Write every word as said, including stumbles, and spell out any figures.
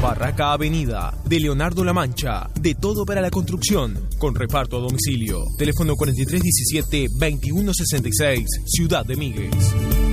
Barraca Avenida, de Leonardo La Mancha, de todo para la construcción, con reparto a domicilio. Teléfono cuarenta y tres diecisiete veintiuno sesenta y seis, Ciudad de Míguez.